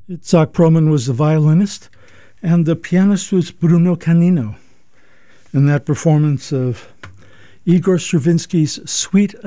Itzhak Perlman was the violinist, and the pianist was Bruno Canino. In that performance of Igor Stravinsky's Suite